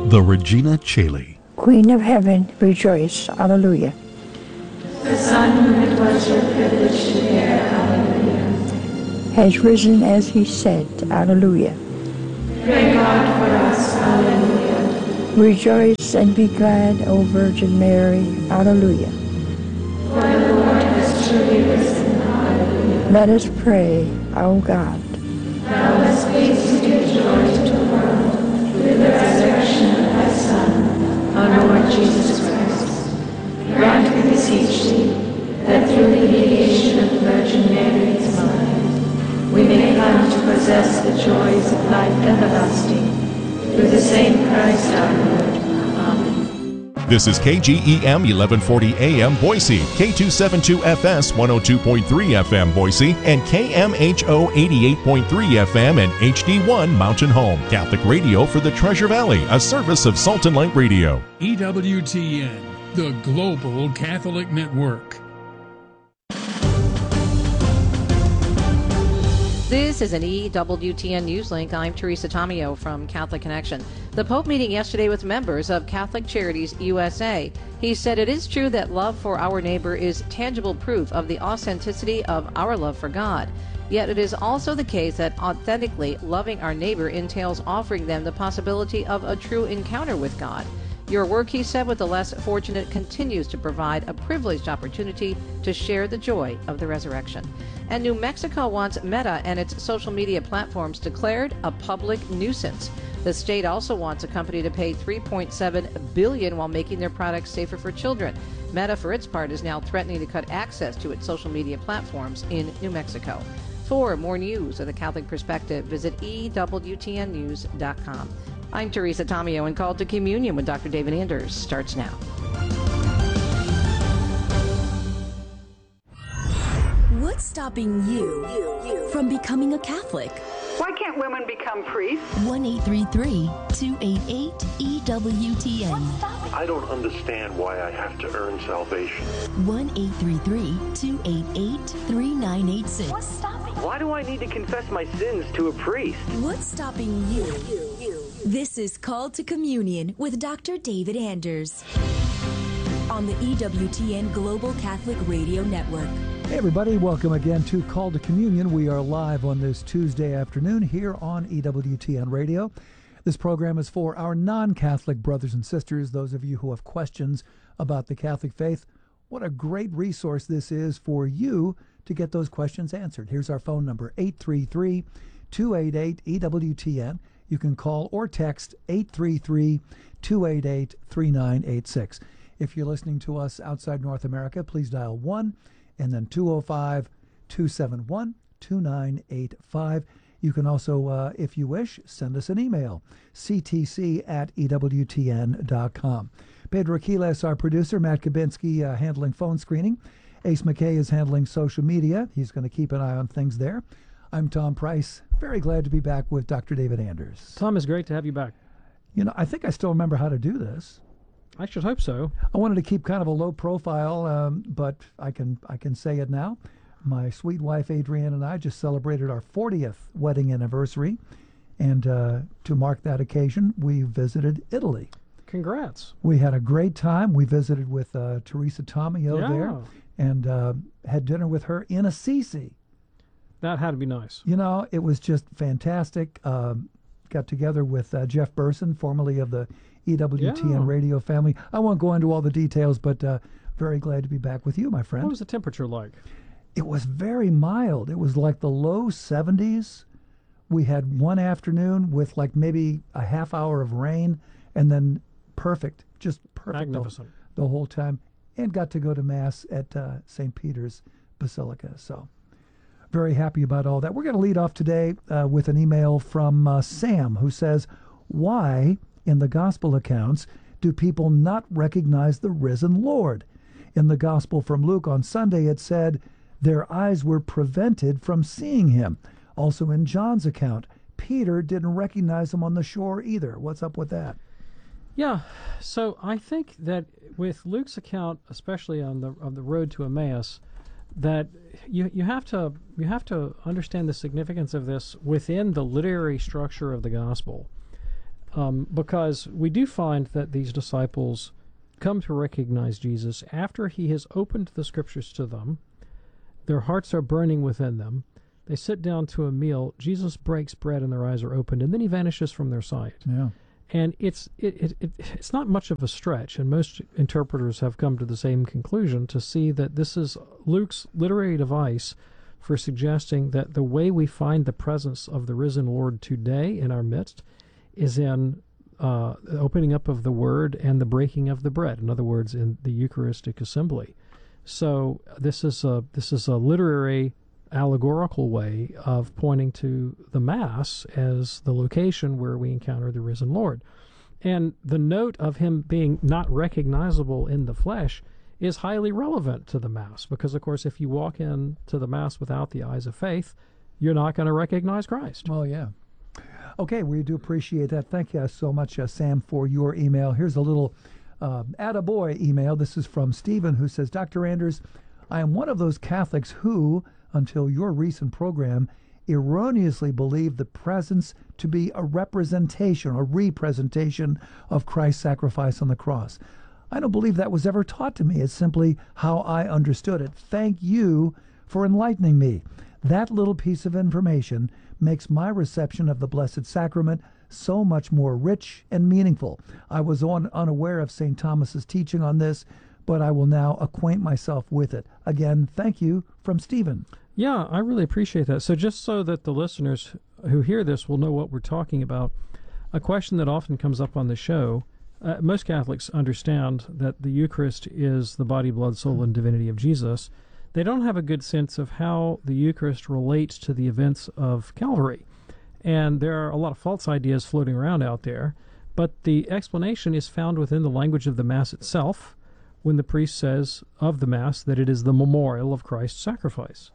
The Regina Caeli. Queen of Heaven, rejoice. Alleluia. The Son whom it was your privilege to bear, alleluia, has risen as he said. Alleluia. Pray God for us, alleluia. Rejoice and be glad, O Virgin Mary. Alleluia. For the Lord has truly risen, alleluia. Let us pray, O God. Thou hast hastened your joy to the world through the resurrection of thy Son, our Lord Jesus Christ. Grant, we beseech thee, that through the mediation of the Virgin Mary, his mother, we may come to possess the joys of life everlasting, through the same Christ our Lord. Amen. This is KGEM 1140 AM Boise, K272FS 102.3 FM Boise, and KMHO 88.3 FM and HD1 Mountain Home. Catholic radio for the Treasure Valley, a service of Salt and Light Radio. EWTN, the Global Catholic Network. This is an EWTN News Link. I'm Teresa Tomeo from Catholic Connection. The Pope meeting yesterday with members of Catholic Charities USA. He said it is true that love for our neighbor is tangible proof of the authenticity of our love for God. Yet it is also the case that authentically loving our neighbor entails offering them the possibility of a true encounter with God. Your work, he said, with the less fortunate continues to provide a privileged opportunity to share the joy of the resurrection. And New Mexico wants Meta and its social media platforms declared a public nuisance. The state also wants a company to pay $3.7 billion while making their products safer for children. Meta, for its part, is now threatening to cut access to its social media platforms in New Mexico. For more news of the Catholic Perspective, visit EWTNnews.com. I'm Teresa Tomeo, and Call to Communion with Dr. David Anders starts now. What's stopping you from becoming a Catholic? Why can't women become priests? 1-833-288-EWTN. I don't understand why I have to earn salvation. 1-833-288-3986. What's stopping? Why do I need to confess my sins to a priest? What's stopping you? This is Called to Communion with Dr. David Anders on the EWTN Global Catholic Radio Network. Hey everybody, welcome again to Call to Communion. We are live on this Tuesday afternoon here on EWTN Radio. This program is for our non-Catholic brothers and sisters, those of you who have questions about the Catholic faith. What a great resource this is for you to get those questions answered. Here's our phone number, 833-288-EWTN. You can call or text 833-288-3986. If you're listening to us outside North America, please dial 1 and then 205-271-2985. You can also, if you wish, send us an email, ctc@ewtn.com. Pedro Aquiles, our producer, Matt Kabinski handling phone screening. Ace McKay is handling social media. He's going to keep an eye on things there. I'm Tom Price. Very glad to be back with Dr. David Anders. Tom, it's great to have you back. You know, I think I still remember how to do this. I should hope so. I wanted to keep kind of a low profile, but I can say it now. My sweet wife, Adrienne, and I just celebrated our 40th wedding anniversary. And to mark that occasion, we visited Italy. Congrats. We had a great time. We visited with Teresa Tomeo there and had dinner with her in Assisi. That had to be nice. You know, it was just fantastic. Got together with Jeff Burson, formerly of the EWTN radio family. I won't go into all the details, but very glad to be back with you, my friend. What was the temperature like? It was very mild. It was like the low 70s. We had one afternoon with like maybe a half hour of rain, and then perfect, just perfect. Magnificent. The whole time. And got to go to Mass at St. Peter's Basilica. So very happy about all that. We're going to lead off today with an email from Sam, who says, why in the gospel accounts do people not recognize the risen Lord? In the gospel from Luke on Sunday, it said their eyes were prevented from seeing him. Also in John's account, Peter didn't recognize him on the shore either. What's up with that? Yeah, so I think that with Luke's account, especially on the road to Emmaus, that you have to understand the significance of this within the literary structure of the gospel. because we do find that these disciples come to recognize Jesus after he has opened the Scriptures to them. Their hearts are burning within them. They sit down to a meal. Jesus breaks bread and their eyes are opened, and then he vanishes from their sight. Yeah. And it's not much of a stretch, and most interpreters have come to the same conclusion, to see that this is Luke's literary device for suggesting that the way we find the presence of the risen Lord today in our midst is in the opening up of the Word and the breaking of the bread. In other words, in the Eucharistic assembly. So this is a literary, allegorical way of pointing to the Mass as the location where we encounter the risen Lord. And the note of him being not recognizable in the flesh is highly relevant to the Mass, because, of course, if you walk into the Mass without the eyes of faith, you're not going to recognize Christ. Oh, yeah. Okay, we do appreciate that. Thank you so much, Sam, for your email. Here's a little attaboy email. This is from Stephen, who says, Dr. Anders, I am one of those Catholics who, until your recent program, erroneously believed the presence to be a representation of Christ's sacrifice on the cross. I don't believe that was ever taught to me. It's simply how I understood it. Thank you for enlightening me. That little piece of information makes my reception of the Blessed Sacrament so much more rich and meaningful. I was unaware of St. Thomas's teaching on this, but I will now acquaint myself with it. Again, thank you, from Stephen. Yeah, I really appreciate that. So just so that the listeners who hear this will know what we're talking about, a question that often comes up on the show, most Catholics understand that the Eucharist is the body, blood, soul, and divinity of Jesus. They don't have a good sense of how the Eucharist relates to the events of Calvary. And there are a lot of false ideas floating around out there, but the explanation is found within the language of the Mass itself, when the priest says of the Mass that it is the memorial of Christ's sacrifice.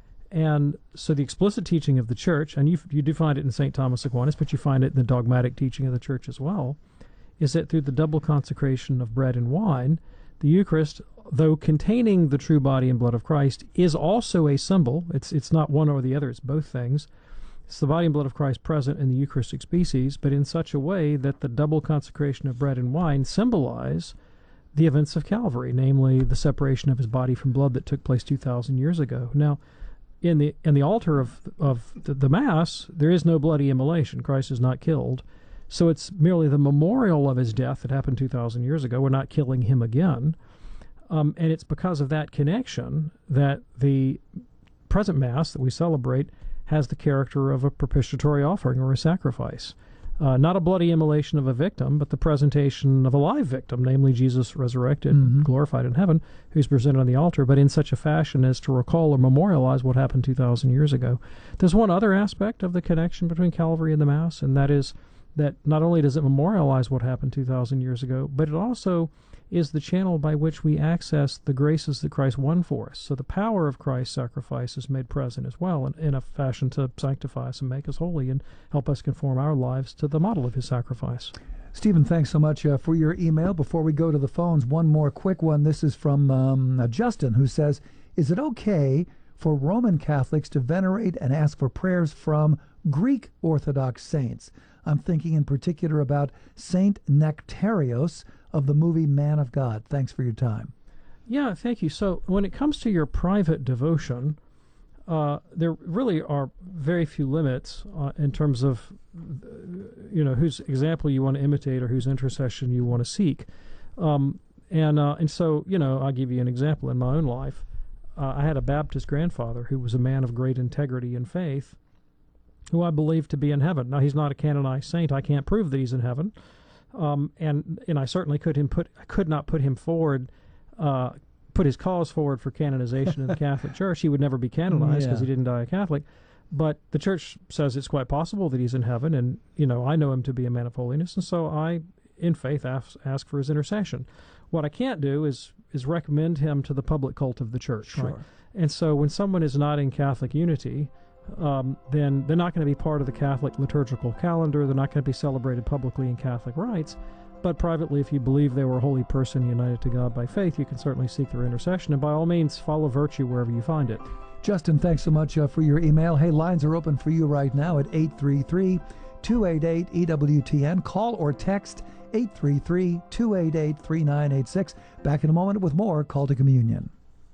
And so the explicit teaching of the Church, and you do find it in St. Thomas Aquinas, but you find it in the dogmatic teaching of the Church as well, is that through the double consecration of bread and wine, the Eucharist, though containing the true body and blood of Christ, is also a symbol. It's not one or the other, it's both things. It's the body and blood of Christ present in the Eucharistic species, but in such a way that the double consecration of bread and wine symbolize the events of Calvary, namely the separation of his body from blood that took place 2,000 years ago. Now, in the altar of the Mass, there is no bloody immolation. Christ is not killed. So it's merely the memorial of his death that happened 2,000 years ago. We're not killing him again. And it's because of that connection that the present Mass that we celebrate has the character of a propitiatory offering or a sacrifice. Not a bloody immolation of a victim, but the presentation of a live victim, namely Jesus resurrected, glorified in heaven, who's presented on the altar, but in such a fashion as to recall or memorialize what happened 2,000 years ago. There's one other aspect of the connection between Calvary and the Mass, and that is that not only does it memorialize what happened 2,000 years ago, but it also is the channel by which we access the graces that Christ won for us. So the power of Christ's sacrifice is made present as well in a fashion to sanctify us and make us holy and help us conform our lives to the model of his sacrifice. Stephen, thanks so much for your email. Before we go to the phones, one more quick one. This is from Justin, who says, is it okay for Roman Catholics to venerate and ask for prayers from Greek Orthodox saints? I'm thinking in particular about Saint Nectarios of the movie Man of God. Thanks for your time. Yeah, thank you. So when it comes to your private devotion, there really are very few limits in terms of, whose example you want to imitate or whose intercession you want to seek. And so, I'll give you an example in my own life. I had a Baptist grandfather who was a man of great integrity and faith, who I believe to be in heaven. Now, he's not a canonized saint. I can't prove that he's in heaven. And I certainly could not put him forward, put his cause forward for canonization in the Catholic Church. He would never be canonized because he didn't die a Catholic. But the Church says it's quite possible that he's in heaven, and, I know him to be a man of holiness, and so I, in faith, ask for his intercession. What I can't do is recommend him to the public cult of the Church. Sure. Right? And so when someone is not in Catholic unity, then they're not going to be part of the Catholic liturgical calendar. They're not going to be celebrated publicly in Catholic rites. But privately, if you believe they were a holy person united to God by faith, you can certainly seek their intercession. And by all means, follow virtue wherever you find it. Justin, thanks so much for your email. Hey, lines are open for you right now at 833-288-EWTN. Call or text 833-288-3986. Back in a moment with more Call to Communion.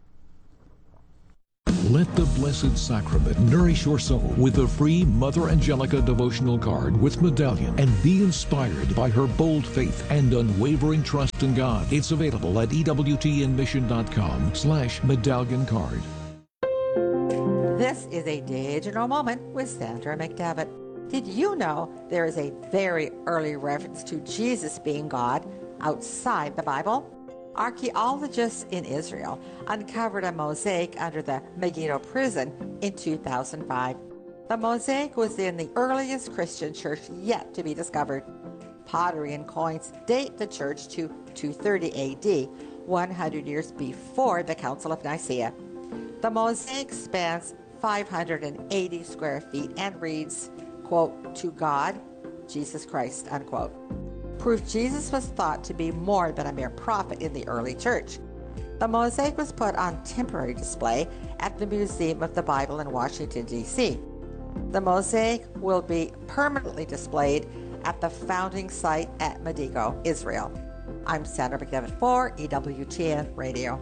Let the Blessed Sacrament nourish your soul with a free Mother Angelica devotional card with medallion, and be inspired by her bold faith and unwavering trust in God. It's available at EWTNmission.com/medallion card. This is a digital moment with Sandra McDevitt. Did you know there is a very early reference to Jesus being God outside the Bible? Archaeologists in Israel uncovered a mosaic under the Megiddo prison in 2005. The mosaic was in the earliest Christian church yet to be discovered. Pottery and coins date the church to 230 AD, 100 years before the Council of Nicaea. The mosaic spans 580 square feet and reads, quote, "To God, Jesus Christ," unquote. Proof Jesus was thought to be more than a mere prophet in the early church. The mosaic was put on temporary display at the Museum of the Bible in Washington, D.C. The mosaic will be permanently displayed at the founding site at Megiddo, Israel. I'm Sandra McDevitt for EWTN Radio.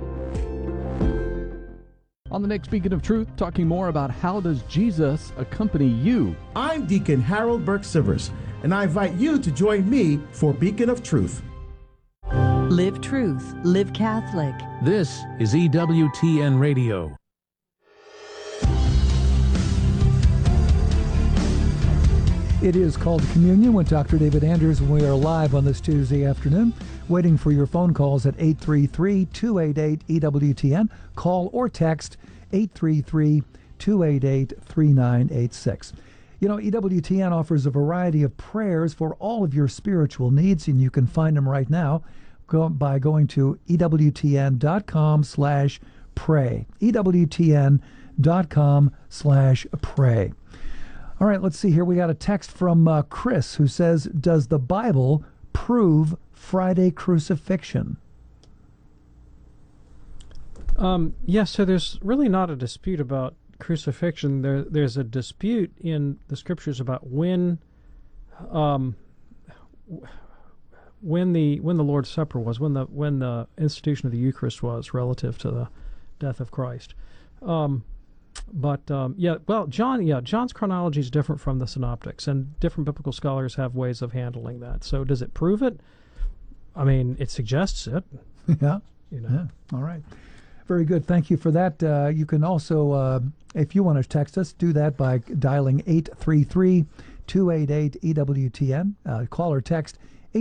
On the next Beacon of Truth, talking more about how does Jesus accompany you. I'm Deacon Harold Burke-Sivers, and I invite you to join me for Beacon of Truth. Live truth, live Catholic. This is EWTN Radio. It is Called to Communion with Dr. David Anders, and we are live on this Tuesday afternoon, waiting for your phone calls at 833-288-EWTN. Call or text 833-288-3986. You know, EWTN offers a variety of prayers for all of your spiritual needs, and you can find them right now by going to EWTN.com/pray. EWTN.com/pray. All right, let's see here. We got a text from Chris who says, does the Bible prove Friday crucifixion? Yes, so there's really not a dispute about crucifixion. There's a dispute in the scriptures about when the Lord's Supper was, when the institution of the Eucharist was relative to the death of Christ. John's chronology is different from the synoptics, and different biblical scholars have ways of handling that. So does it prove it? I mean, it suggests it. Yeah. Yeah. All right. Very good. Thank you for that. You can also, if you want to text us, do that by dialing 833-288-EWTN. Call or text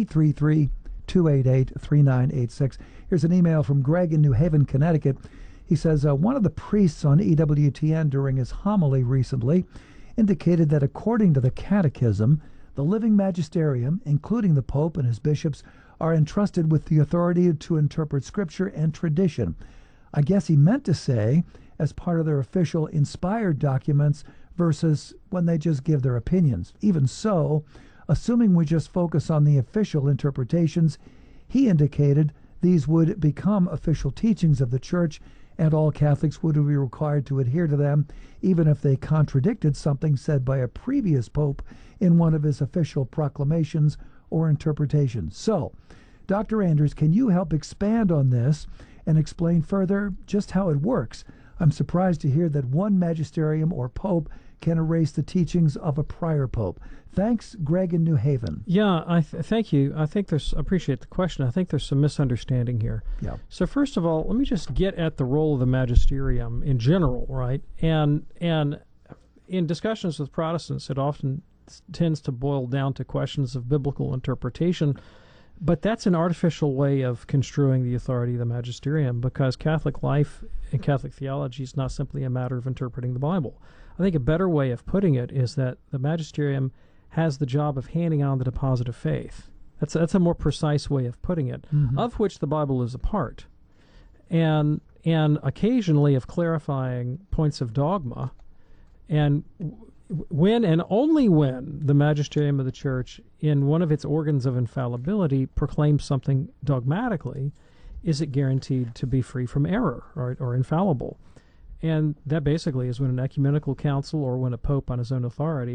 833-288-3986. Here's an email from Greg in New Haven, Connecticut. He says, one of the priests on EWTN during his homily recently indicated that according to the Catechism, the living magisterium, including the Pope and his bishops, are entrusted with the authority to interpret Scripture and tradition. I guess he meant to say as part of their official inspired documents versus when they just give their opinions. Even so, assuming we just focus on the official interpretations, he indicated these would become official teachings of the Church, and all Catholics would be required to adhere to them, even if they contradicted something said by a previous pope in one of his official proclamations or interpretations. So, Dr. Anders, can you help expand on this and explain further just how it works? I'm surprised to hear that one magisterium or pope can erase the teachings of a prior pope. Thanks, Greg in New Haven. Yeah, thank you. I appreciate the question. I think there's some misunderstanding here. Yeah. So first of all, let me just get at the role of the magisterium in general, right? And in discussions with Protestants, it often tends to boil down to questions of biblical interpretation, but that's an artificial way of construing the authority of the magisterium, because Catholic life and Catholic theology is not simply a matter of interpreting the Bible. I think a better way of putting it is that the magisterium has the job of handing on the deposit of faith. That's a more precise way of putting it, of which the Bible is a part, and occasionally of clarifying points of dogma, and when and only when the magisterium of the Church, in one of its organs of infallibility, proclaims something dogmatically, is it guaranteed to be free from error or infallible. And that basically is when an ecumenical council or when a pope on his own authority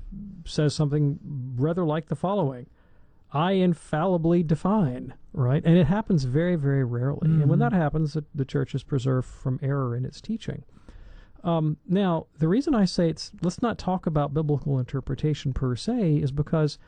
says something rather like the following: I infallibly define, right? And it happens very, very rarely. And when that happens, the church is preserved from error in its teaching. Now, the reason I say let's not talk about biblical interpretation per se is because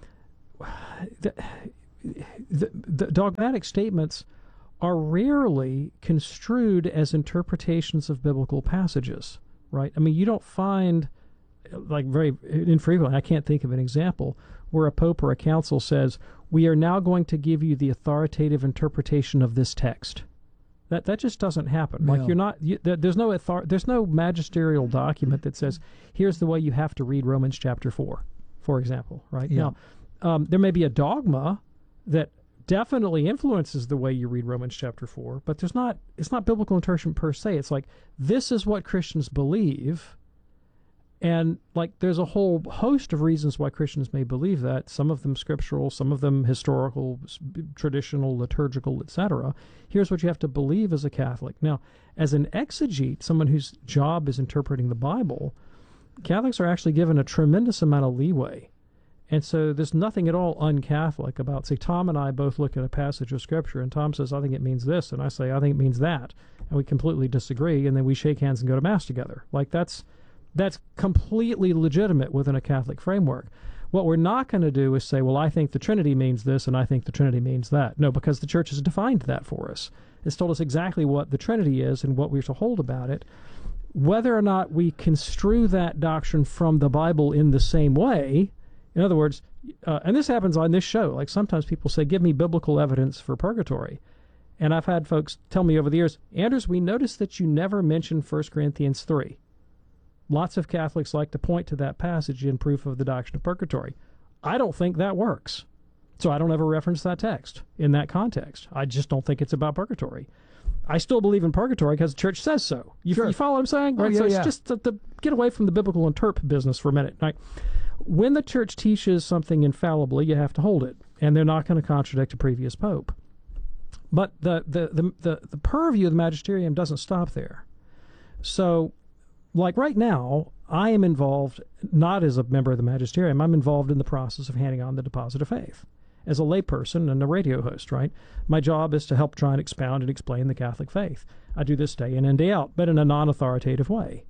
the dogmatic statements are rarely construed as interpretations of biblical passages, right? I mean, you don't find, like very infrequently, I can't think of an example, where a pope or a council says, we are now going to give you the authoritative interpretation of this text. That just doesn't happen. Like there's no magisterial document that says, here's the way you have to read Romans chapter 4, for example, right? Yeah. Now, there may be a dogma that definitely influences the way you read Romans chapter 4, but it's not biblical interpretation per se. It's like, this is what Christians believe, and like there's a whole host of reasons why Christians may believe that, some of them scriptural, some of them historical, traditional, liturgical, etc. Here's what you have to believe as a Catholic. Now, as an exegete, someone whose job is interpreting the Bible, Catholics are actually given a tremendous amount of leeway. And so there's nothing at all un-Catholic about, say, Tom and I both look at a passage of Scripture, and Tom says, I think it means this, and I say, I think it means that. And we completely disagree, and then we shake hands and go to Mass together. Like, that's completely legitimate within a Catholic framework. What we're not going to do is say, well, I think the Trinity means this, and I think the Trinity means that. No, because the Church has defined that for us. It's told us exactly what the Trinity is and what we're to hold about it. Whether or not we construe that doctrine from the Bible in the same way, in other words, and this happens on this show, like sometimes people say, give me biblical evidence for purgatory. And I've had folks tell me over the years, Anders, we noticed that you never mentioned 1 Corinthians 3. Lots of Catholics like to point to that passage in proof of the doctrine of purgatory. I don't think that works. So I don't ever reference that text in that context. I just don't think it's about purgatory. I still believe in purgatory because the Church says so. You follow what I'm saying? Right? So it's just to get away from the biblical interp business for a minute. Right? When the Church teaches something infallibly, you have to hold it, and they're not going to contradict a previous pope. But the purview of the magisterium doesn't stop there. So, like right now, I am involved, not as a member of the magisterium, I'm involved in the process of handing on the deposit of faith. As a layperson and a radio host, right? My job is to help try and expound and explain the Catholic faith. I do this day in and day out, but in a non-authoritative way.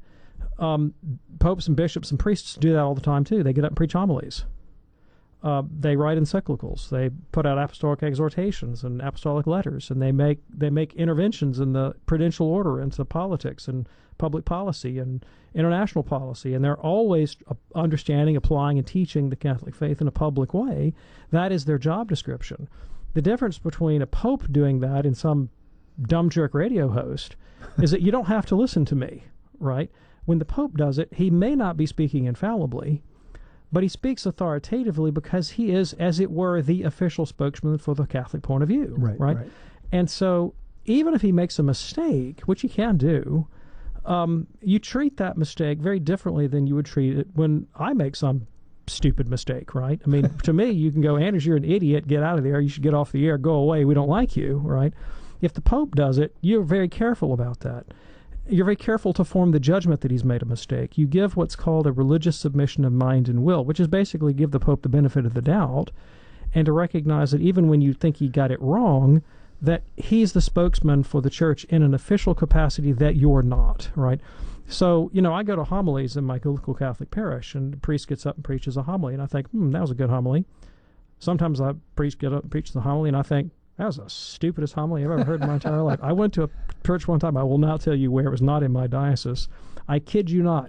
Popes and bishops and priests do that all the time too. They get up and preach homilies. They write encyclicals. They put out apostolic exhortations and apostolic letters, and they make interventions in the prudential order into politics and public policy and international policy, and they're always understanding, applying, and teaching the Catholic faith in a public way. That is their job description. The difference between a pope doing that and some dumb jerk radio host is that you don't have to listen to me, right? When the pope does it, he may not be speaking infallibly, but he speaks authoritatively because he is, as it were, the official spokesman for the Catholic point of view, right? And so even if he makes a mistake, which he can do, you treat that mistake very differently than you would treat it when I make some stupid mistake, right? I mean, to me, you can go, Anders, you're an idiot, get out of there, you should get off the air, go away, we don't like you, right? If the Pope does it, you're very careful about that. You're very careful to form the judgment that he's made a mistake. You give what's called a religious submission of mind and will, which is basically give the Pope the benefit of the doubt, and to recognize that even when you think he got it wrong, that he's the spokesman for the Church in an official capacity that you're not, right? So, you know, I go to homilies in my local Catholic parish, and the priest gets up and preaches a homily, and I think, that was a good homily. Sometimes the priest get up and preaches the homily, and I think, that was the stupidest homily I've ever heard in my entire life. I went to a church one time, I will not tell you where, it was not in my diocese. I kid you not.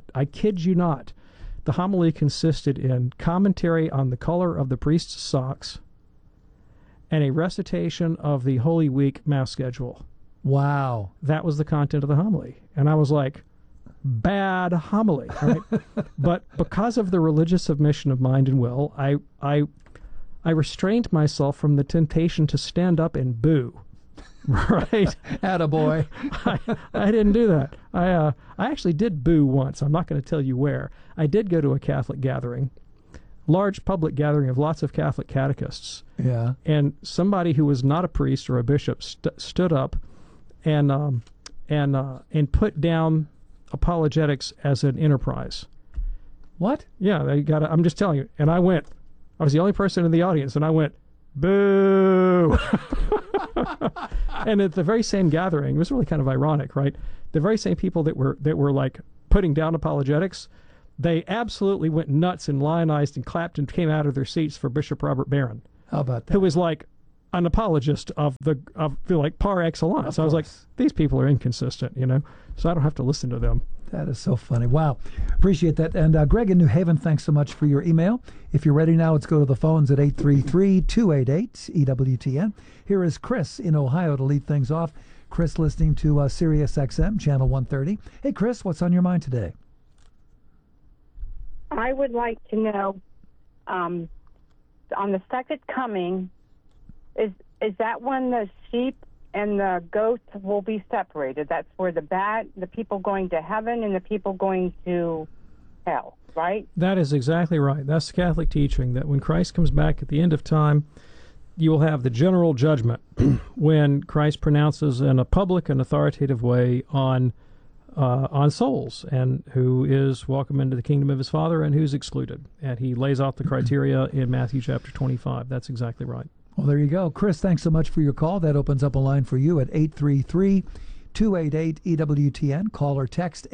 The homily consisted in commentary on the color of the priest's socks and a recitation of the Holy Week Mass schedule. Wow. That was the content of the homily. And I was like, bad homily, right? But because of the religious submission of mind and will, I restrained myself from the temptation to stand up and boo. Right? Attaboy. I didn't do that. I actually did boo once. I'm not going to tell you where. I did go to a Catholic gathering, large public gathering of lots of Catholic catechists. Yeah. And somebody who was not a priest or a bishop stood up and put down apologetics as an enterprise. What? Yeah, they got. I'm just telling you. And I was the only person in the audience, and I went, boo. And at the very same gathering, it was really kind of ironic, right? The very same people that were like putting down apologetics, they absolutely went nuts and lionized and clapped and came out of their seats for Bishop Robert Barron. How about that? Who was like an apologist of like par excellence. I was like, these people are inconsistent, so I don't have to listen to them. That is so funny. Wow. Appreciate that. And Greg in New Haven, thanks so much for your email. If you're ready now, let's go to the phones at 833-288-EWTN. Here is Chris in Ohio to lead things off. Chris listening to Sirius XM, channel 130. Hey, Chris, what's on your mind today? I would like to know, on the second coming, is that when the sheep and the goats will be separated? That's where the people going to heaven and the people going to hell, right? That is exactly right. That's the Catholic teaching, that when Christ comes back at the end of time, you will have the general judgment when Christ pronounces in a public and authoritative way on souls and who is welcome into the kingdom of his Father and who's excluded. And he lays out the criteria in Matthew chapter 25. That's exactly right. Well, there you go. Chris, thanks so much for your call. That opens up a line for you at 833-288-EWTN. Call or text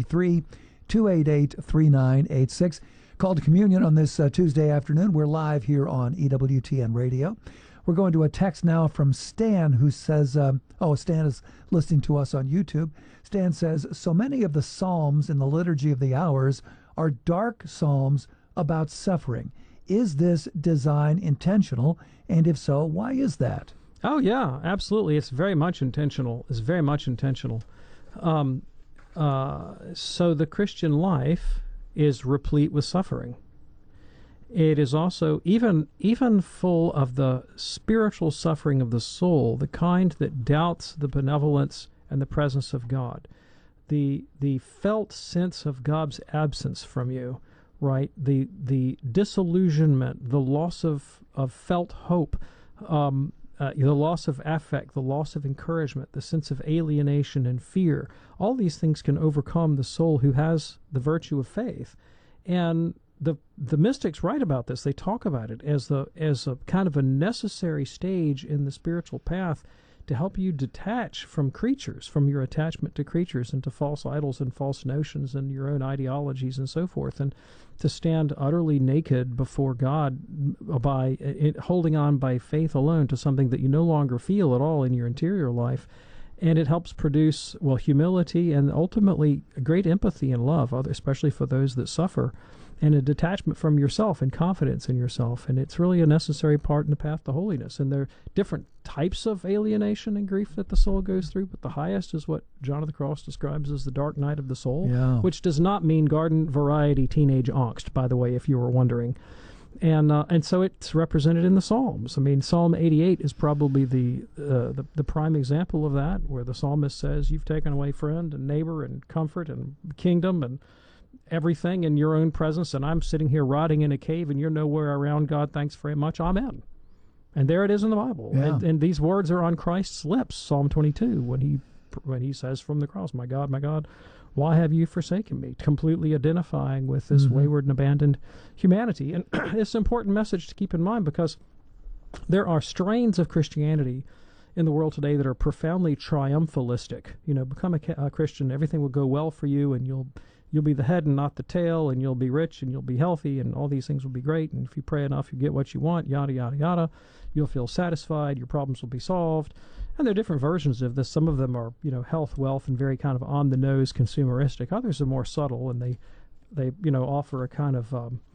833-288-3986. Call to communion on this Tuesday afternoon. We're live here on EWTN Radio. We're going to a text now from Stan, who says, Stan is listening to us on YouTube. Stan says, so many of the Psalms in the Liturgy of the Hours are dark psalms about suffering. Is this design intentional? And if so, why is that? Oh, yeah, absolutely. It's very much intentional. So the Christian life is replete with suffering. It is also even full of the spiritual suffering of the soul, the kind that doubts the benevolence and the presence of God, the felt sense of God's absence from you, right? The disillusionment, the loss of felt hope, the loss of affect, the loss of encouragement, the sense of alienation and fear. All these things can overcome the soul who has the virtue of faith. And the mystics write about this. They talk about it as a kind of a necessary stage in the spiritual path to help you detach from creatures, from your attachment to creatures and to false idols and false notions and your own ideologies and so forth, and to stand utterly naked before God by holding on by faith alone to something that you no longer feel at all in your interior life. And it helps produce, humility and ultimately great empathy and love, especially for those that suffer, and a detachment from yourself and confidence in yourself. And it's really a necessary part in the path to holiness. And there are different types of alienation and grief that the soul goes through, but the highest is what John of the Cross describes as the dark night of the soul, which does not mean garden variety teenage angst, by the way, if you were wondering. And so it's represented in the Psalms. I mean, Psalm 88 is probably the prime example of that, where the psalmist says, "You've taken away friend and neighbor and comfort and kingdom and everything in your own presence, and I'm sitting here rotting in a cave, and you're nowhere around, God. Thanks very much. Amen." And there it is in the Bible. Yeah. And these words are on Christ's lips, Psalm 22, when he says from the cross, my God, why have you forsaken me?" Completely identifying with this wayward and abandoned humanity. And it's an important message to keep in mind, because there are strains of Christianity in the world today that are profoundly triumphalistic. Become a Christian, everything will go well for you, and you'll be the head and not the tail, and you'll be rich and you'll be healthy, and all these things will be great, and if you pray enough, you get what you want, yada, yada, yada. You'll feel satisfied, your problems will be solved. And there are different versions of this. Some of them are, health, wealth, and very kind of on-the-nose consumeristic. Others are more subtle, and they offer a kind of,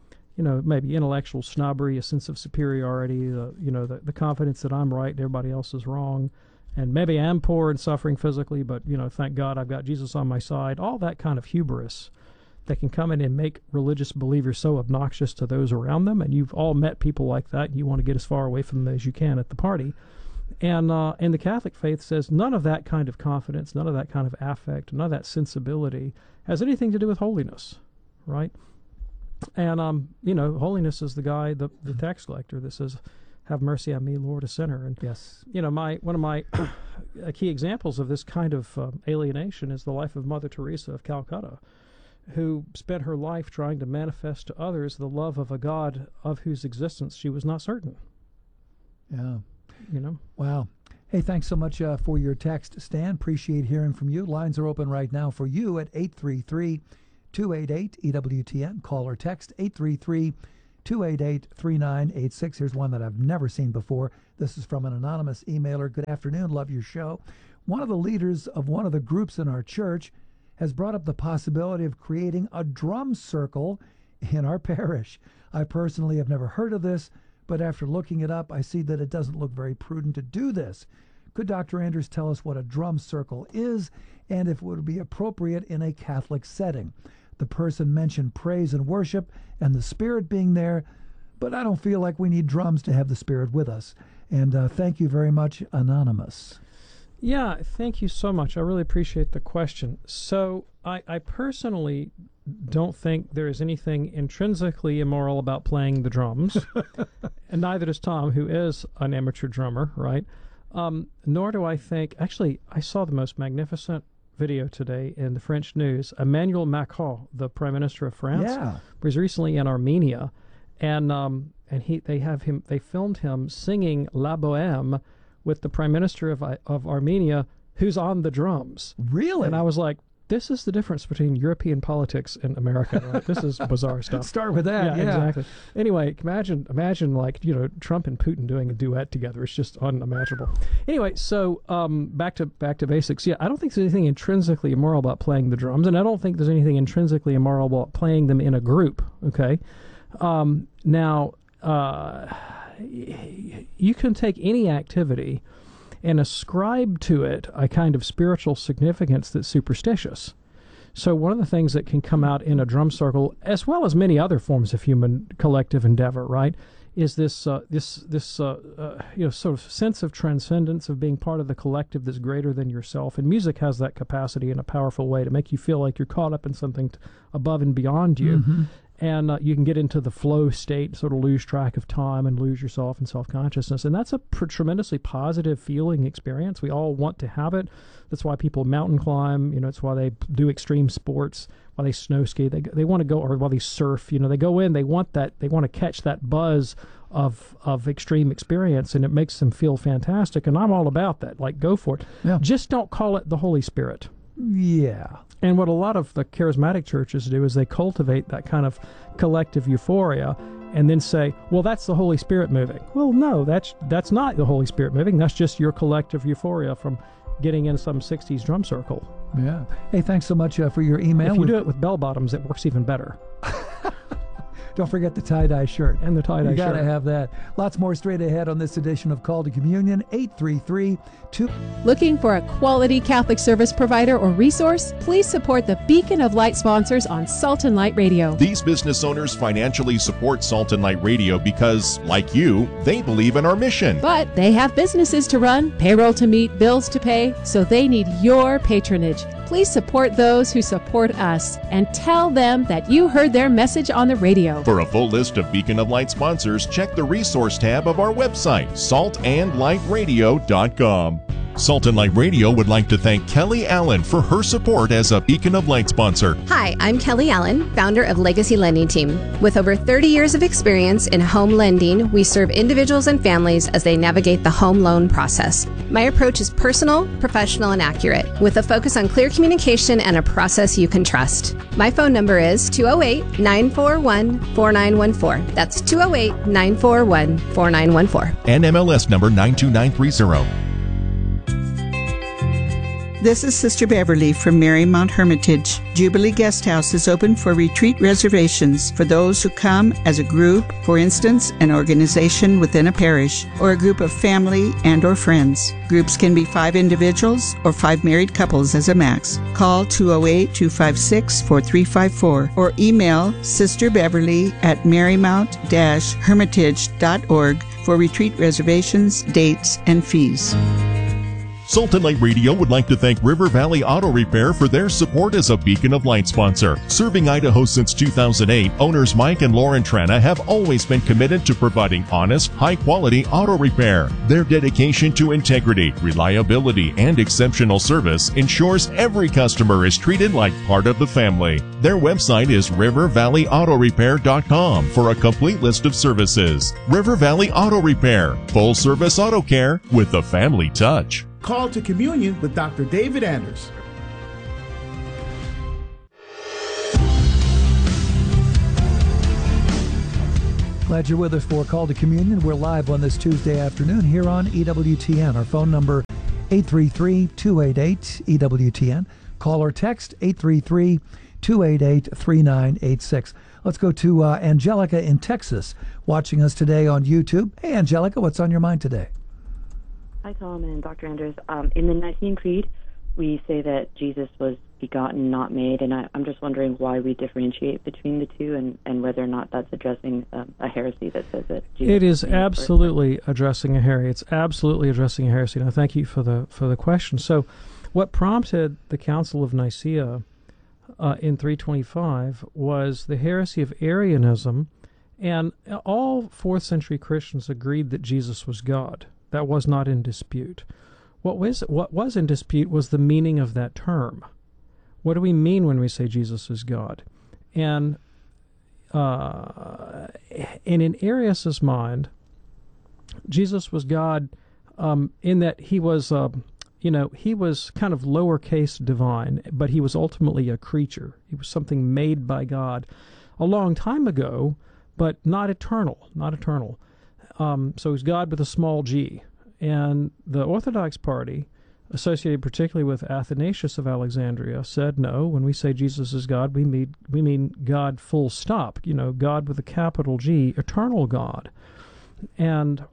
maybe intellectual snobbery, a sense of superiority, the confidence that I'm right and everybody else is wrong. And maybe I'm poor and suffering physically, but, thank God I've got Jesus on my side. All that kind of hubris that can come in and make religious believers so obnoxious to those around them. And you've all met people like that, and you want to get as far away from them as you can at the party. And the Catholic faith says none of that kind of confidence, none of that kind of affect, none of that sensibility has anything to do with holiness, right? And, holiness is the guy, the tax collector that says, "Have mercy on me, Lord, a sinner." And yes, one of my key examples of this kind of alienation is the life of Mother Teresa of Calcutta, who spent her life trying to manifest to others the love of a God of whose existence she was not certain. Yeah. You know? Wow. Hey, thanks so much for your text, Stan. Appreciate hearing from you. Lines are open right now for you at 833-288-EWTN. Call or text 833-288-3986. Here's one that I've never seen before. This is from an anonymous emailer. Good afternoon. Love your show. One of the leaders of one of the groups in our church has brought up the possibility of creating a drum circle in our parish. I personally have never heard of this, but after looking it up, I see that it doesn't look very prudent to do this. Could Dr. Anders tell us what a drum circle is and if it would be appropriate in a Catholic setting? The person mentioned praise and worship and the Spirit being there, but I don't feel like we need drums to have the Spirit with us. And thank you very much, Anonymous. Yeah, thank you so much. I really appreciate the question. So I personally don't think there is anything intrinsically immoral about playing the drums, and neither does Tom, who is an amateur drummer, right? Nor do I think, actually, I saw the most magnificent video today in the French news. Emmanuel Macron, the Prime Minister of France, was recently in Armenia, and they filmed him singing La Bohème with the Prime Minister of Armenia, who's on the drums. Really? And I was like, this is the difference between European politics and America, right? This is bizarre stuff. Start with that, yeah. Exactly. Anyway, imagine like, Trump and Putin doing a duet together. It's just unimaginable. Anyway, so back to basics. Yeah, I don't think there's anything intrinsically immoral about playing the drums, and I don't think there's anything intrinsically immoral about playing them in a group, okay? Now, you can take any activity and ascribe to it a kind of spiritual significance that's superstitious. So one of the things that can come out in a drum circle, as well as many other forms of human collective endeavor, right, is this sort of sense of transcendence, of being part of the collective that's greater than yourself. And music has that capacity in a powerful way to make you feel like you're caught up in something above and beyond you. Mm-hmm. And you can get into the flow state, sort of lose track of time and lose yourself in self-consciousness. And that's a tremendously positive feeling experience. We all want to have it. That's why people mountain climb. It's why they do extreme sports, why they snow ski. They want to go, or while they surf. They go in, they want to catch that buzz of extreme experience, and it makes them feel fantastic. And I'm all about that. Like, go for it. Yeah. Just don't call it the Holy Spirit. Yeah. And what a lot of the charismatic churches do is they cultivate that kind of collective euphoria and then say, well, that's the Holy Spirit moving. Well, no, that's not the Holy Spirit moving. That's just your collective euphoria from getting in some 60s drum circle. Yeah. Hey, thanks so much for your email. If you do it with bell bottoms, it works even better. Don't forget the tie-dye shirt. And the tie-dye shirt. You got to have that. Lots more straight ahead on this edition of Call to Communion, 833-2... Looking for a quality Catholic service provider or resource? Please support the Beacon of Light sponsors on Salt and Light Radio. These business owners financially support Salt and Light Radio because, like you, they believe in our mission. But they have businesses to run, payroll to meet, bills to pay, so they need your patronage. Please support those who support us and tell them that you heard their message on the radio. For a full list of Beacon of Light sponsors, check the resource tab of our website, saltandlightradio.com. Salt and Light Radio would like to thank Kelly Allen for her support as a Beacon of Light sponsor. Hi, I'm Kelly Allen, founder of Legacy Lending Team. With over 30 years of experience in home lending, we serve individuals and families as they navigate the home loan process. My approach is personal, professional, and accurate, with a focus on clear communication and a process you can trust. My phone number is 208-941-4914. That's 208-941-4914. NMLS number 92930. This is Sister Beverly from Marymount Hermitage. Jubilee Guest House is open for retreat reservations for those who come as a group, for instance, an organization within a parish, or a group of family and or friends. Groups can be 5 individuals or 5 married couples as a max. Call 208-256-4354 or email sisterbeverly@marymount-hermitage.org for retreat reservations, dates, and fees. Salt and Light Radio would like to thank River Valley Auto Repair for their support as a Beacon of Light sponsor. Serving Idaho since 2008, owners Mike and Lauren Trana have always been committed to providing honest, high-quality auto repair. Their dedication to integrity, reliability, and exceptional service ensures every customer is treated like part of the family. Their website is rivervalleyautorepair.com for a complete list of services. River Valley Auto Repair, full-service auto care with a family touch. Call to Communion with Dr. David Anders. Glad you're with us for Call to Communion. We're live on this Tuesday afternoon here on EWTN. Our phone number, 833-288-EWTN. Call or text, 833-288-3986. Let's go to Angelica in Texas, watching us today on YouTube. Hey, Angelica, what's on your mind today? Hi, Tom and Dr. Anders. In the Nicene Creed, we say that Jesus was begotten, not made, and I'm just wondering why we differentiate between the two and whether or not that's addressing a heresy that says that Jesus It is absolutely addressing a heresy. It's absolutely addressing a heresy, and I thank you for the question. So what prompted the Council of Nicaea in 325 was the heresy of Arianism, and all 4th century Christians agreed that Jesus was God. That was not in dispute. What was in dispute was the meaning of that term. What do we mean when we say Jesus is God? And in Arius' mind, Jesus was God in that he was, he was kind of lowercase divine, but he was ultimately a creature. He was something made by God a long time ago, but not eternal. So he's God with a small g. And the Orthodox party, associated particularly with Athanasius of Alexandria, said, no, when we say Jesus is God, we mean God full stop, God with a capital G, eternal God. And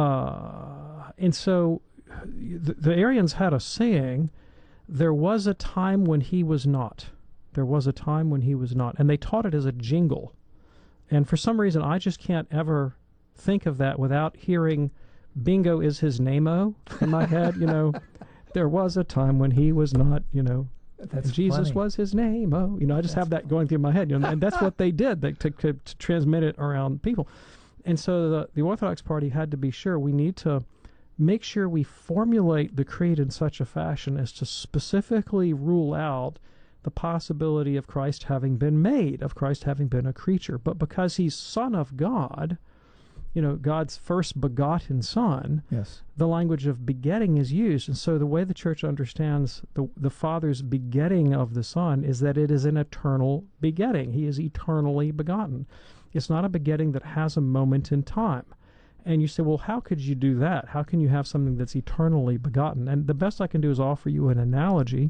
so the Arians had a saying, there was a time when he was not. There was a time when he was not. And they taught it as a jingle. And for some reason, I just can't ever think of that without hearing Bingo is his name-o in my head. There was a time when he was not, That's Jesus funny. was his name-o. I just have that going through my head. And that's what they did to transmit it around people. And so the Orthodox party had to be sure we need to make sure we formulate the creed in such a fashion as to specifically rule out the possibility of Christ having been made, of Christ having been a creature. But because he's Son of God, God's first begotten Son, yes, the language of begetting is used. And so the way the Church understands the Father's begetting of the Son is that it is an eternal begetting. He is eternally begotten. It's not a begetting that has a moment in time. And you say, well, how could you do that? How can you have something that's eternally begotten? And the best I can do is offer you an analogy.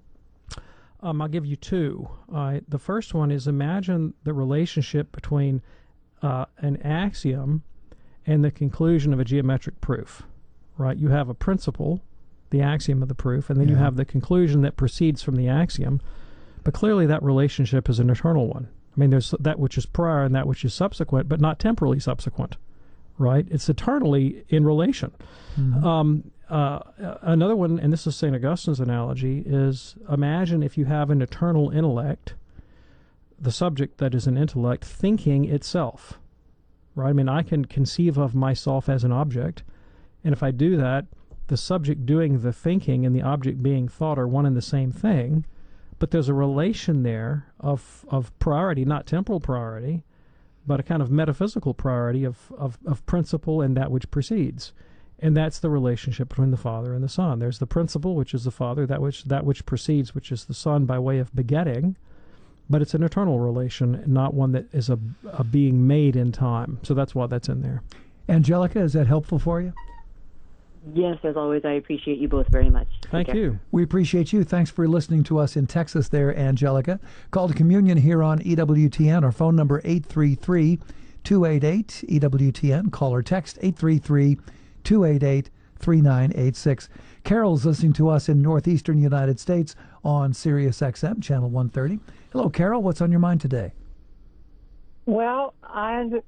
I'll give you two. The first one is imagine the relationship between an axiom and the conclusion of a geometric proof, right? You have a principle, the axiom of the proof, and then you have the conclusion that proceeds from the axiom. But clearly that relationship is an eternal one. I mean, there's that which is prior and that which is subsequent, but not temporally subsequent, right? It's eternally in relation. Mm-hmm. Another one, and this is St. Augustine's analogy, is imagine if you have an eternal intellect, the subject that is an intellect, thinking itself, right? I mean, I can conceive of myself as an object, and if I do that, the subject doing the thinking and the object being thought are one and the same thing, but there's a relation there of priority, not temporal priority, but a kind of metaphysical priority of principle and that which precedes. And that's the relationship between the Father and the Son. There's the principle, which is the Father, that which precedes, which is the Son by way of begetting, but it's an eternal relation, not one that is a being made in time. So that's why that's in there. Angelica, is that helpful for you? Yes, as always, I appreciate you both very much. Thank you. We appreciate you. Thanks for listening to us in Texas there, Angelica. Call to Communion here on EWTN. Our phone number, 833-288-EWTN. Call or text 833-288-3986. Carol's listening to us in northeastern United States on Sirius XM, channel 130. Hello, Carol. What's on your mind today? Well, I'm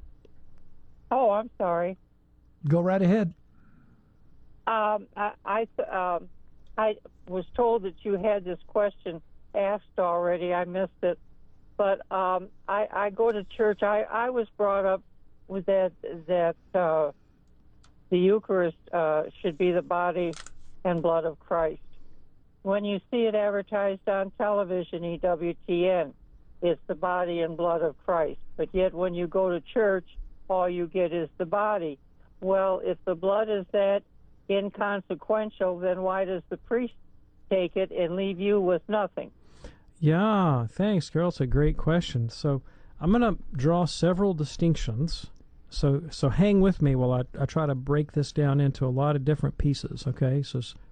sorry. Go right ahead. I I was told that you had this question asked already. I missed it. But I go to church. I was brought up with that the Eucharist should be the body and blood of Christ. When you see it advertised on television, EWTN, it's the body and blood of Christ. But yet when you go to church, all you get is the body. Well, if the blood is that inconsequential, then why does the priest take it and leave you with nothing? Yeah, thanks, Carol. It's a great question. So I'm going to draw several distinctions. So hang with me while I try to break this down into a lot of different pieces, okay? So